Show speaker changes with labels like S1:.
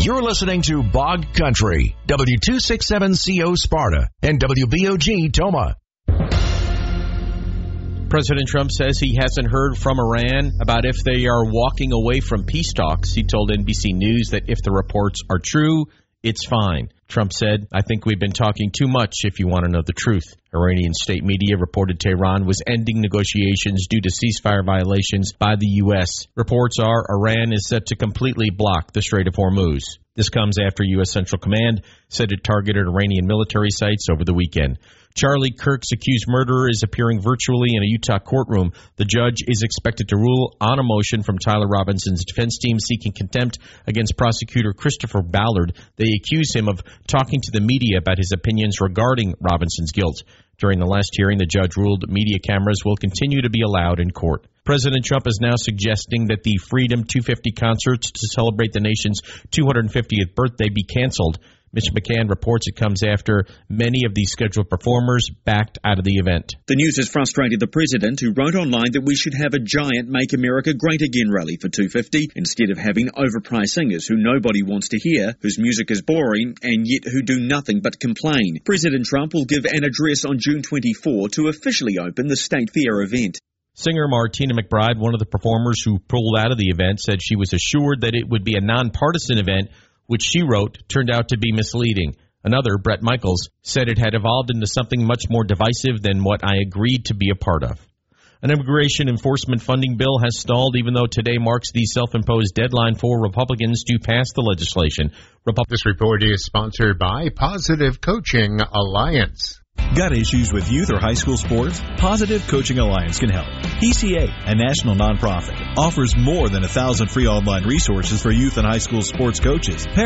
S1: You're listening to Bog Country, W267CO Sparta, and WBOG Toma.
S2: President Trump says he hasn't heard from Iran about if they are walking away from peace talks. He told NBC News that if the reports are true, it's fine. Trump said, "I think we've been talking too much if you want to know the truth." Iranian state media reported Tehran was ending negotiations due to ceasefire violations by the U.S. Reports are Iran is set to completely block the Strait of Hormuz. This comes after U.S. Central Command said it targeted Iranian military sites over the weekend. Charlie Kirk's accused murderer is appearing virtually in a Utah courtroom. The judge is expected to rule on a motion from Tyler Robinson's defense team seeking contempt against prosecutor Christopher Ballard. They accuse him of talking to the media about his opinions regarding Robinson's guilt. During the last hearing, the judge ruled media cameras will continue to be allowed in court. President Trump is now suggesting that the Freedom 250 concerts to celebrate the nation's 250th birthday be canceled. Mitch McCann reports it comes after many of these scheduled performers backed out of the event.
S3: The news has frustrated the president, who wrote online that we should have a giant Make America Great Again rally for 250 instead of having overpriced singers who nobody wants to hear, whose music is boring, and yet who do nothing but complain. President Trump will give an address on June 24 to officially open the State Fair event.
S2: Singer Martina McBride, one of the performers who pulled out of the event, said she was assured that it would be a nonpartisan event, which she wrote turned out to be misleading. Another, Brett Michaels, said it had evolved into something much more divisive than what I agreed to be a part of. An immigration enforcement funding bill has stalled, even though today marks the self-imposed deadline for Republicans to pass the legislation.
S4: This report is sponsored by Positive Coaching Alliance.
S5: Got issues with youth or high school sports? Positive Coaching Alliance can help. PCA, a national nonprofit, offers more than 1,000 free online resources for youth and high school sports coaches.